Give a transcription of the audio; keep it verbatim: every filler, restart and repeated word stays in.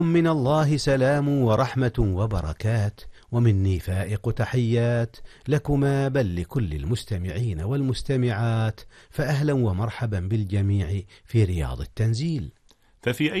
من الله سلام ورحمة وبركات، ومني فائق تحيات لكما بل لكل المستمعين والمستمعات، فأهلا ومرحبا بالجميع في رياض التنزيل. ففي